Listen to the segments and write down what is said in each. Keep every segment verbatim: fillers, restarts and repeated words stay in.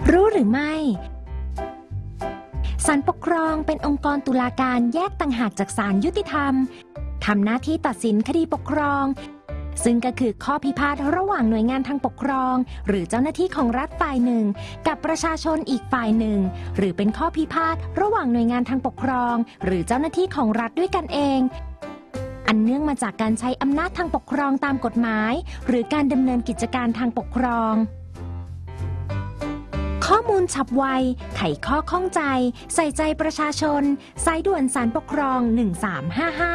รู้หรือไม่ศาลปกครองเป็นองค์กรตุลาการแยกต่างหากจากศาลยุติธรรมทำหน้าที่ตัดสินคดีปกครองซึ่งก็คือข้อพิพาทระหว่างหน่วยงานทางปกครองหรือเจ้าหน้าที่ของรัฐฝ่ายหนึ่งกับประชาชนอีกฝ่ายหนึ่งหรือเป็นข้อพิพาทระหว่างหน่วยงานทางปกครองหรือเจ้าหน้าที่ของรัฐด้วยกันเองอันเนื่องมาจากการใช้อำนาจทางปกครองตามกฎหมายหรือการดำเนินกิจการทางปกครองข้อมูลฉับไวไขข้อข้องใจใส่ใจประชาชนสายด่วนศาลปกครองหนึ่งสามห้าห้า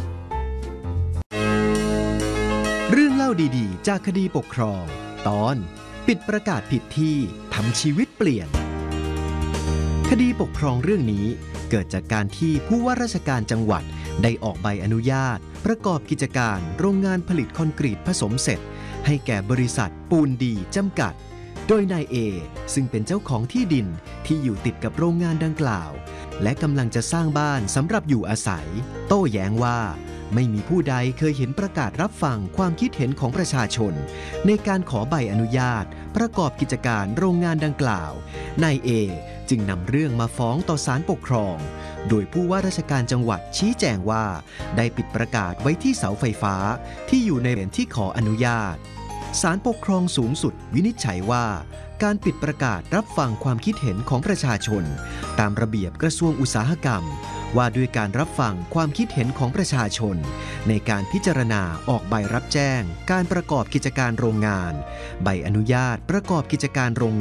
เรื่องเล่าดีๆจากคดีปกครองตอนปิดประกาศผิดที่ทำชีวิตเปลี่ยนคดีปกครองเรื่องนี้เกิดจากการที่ผู้ว่าราชการจังหวัดได้ออกใบอนุญาตประกอบกิจการโรงงานผลิตคอนกรีตผสมเสร็จให้แก่บริษัทปูนดีจำกัดโดยนายเอซึ่งเป็นเจ้าของที่ดินที่อยู่ติดกับโรงงานดังกล่าวและกำลังจะสร้างบ้านสำหรับอยู่อาศัยโต้แย้งว่าไม่มีผู้ใดเคยเห็นประกาศรับฟังความคิดเห็นของประชาชนในการขอใบอนุญาตประกอบกิจการโรงงานดังกล่าวนายเอจึงนำเรื่องมาฟ้องต่อศาลปกครองโดยผู้ว่าราชการจังหวัดชี้แจงว่าได้ปิดประกาศไว้ที่เสาไฟฟ้าที่อยู่ในแผนที่ขออนุญาตศาลปกครองสูงสุดวินิจฉัยว่าการปิดประกาศรับฟังความคิดเห็นของประชาชนตามระเบียบกระทรวงอุตสาหกรรมว่าด้วยการรับฟังความคิดเห็นของประชาชนในการพิจารณาออกใบรับแจ้งการประกอบกิจการโรงงานใบอนุญาตประกอบกิจการโรงงาน